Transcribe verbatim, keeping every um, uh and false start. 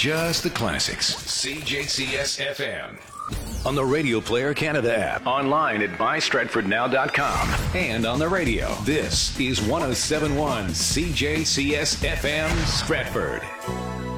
just the classics. C J C S F M. On the Radio Player Canada app, online at buy stratford now dot com, and on the radio. This is one oh seven point one C J C S F M Stratford.